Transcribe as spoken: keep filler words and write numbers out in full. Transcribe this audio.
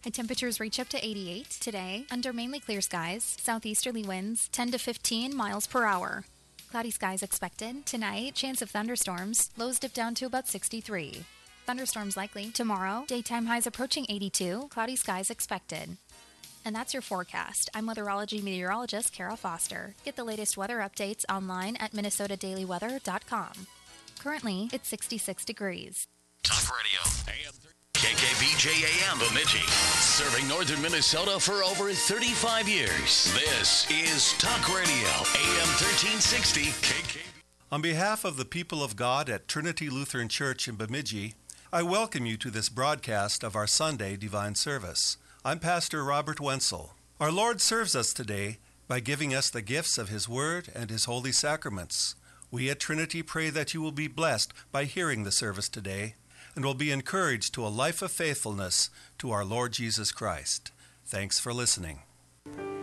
High temperatures reach up to eighty-eight today under mainly clear skies. Southeasterly winds ten to fifteen miles per hour. Cloudy skies expected. Tonight, chance of thunderstorms. Lows dip down to about sixty-three. Thunderstorms likely. Tomorrow, daytime highs approaching eighty-two. Cloudy skies expected. And that's your forecast. I'm weatherology meteorologist Kara Foster. Get the latest weather updates online at minnesota daily weather dot com. Currently, it's sixty-six degrees. Talk Radio. A M K K B J A M Bemidji. Serving northern Minnesota for over thirty-five years. This is Talk Radio. A M thirteen sixty K K B. On behalf of the people of God at Trinity Lutheran Church in Bemidji, I welcome you to this broadcast of our Sunday Divine Service. I'm Pastor Robert Wenzel. Our Lord serves us today by giving us the gifts of His Word and His holy sacraments. We at Trinity pray that you will be blessed by hearing the service today and will be encouraged to a life of faithfulness to our Lord Jesus Christ. Thanks for listening.